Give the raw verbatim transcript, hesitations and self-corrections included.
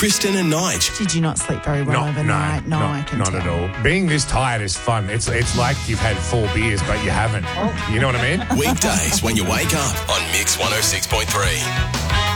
Kristen and Nige. Did you not sleep very well No, overnight? no, No, no, I can not tell. at all. Being this tired is fun. It's it's like you've had four beers, but you haven't. You know what I mean? Weekdays when you wake up on Mix one oh six point three.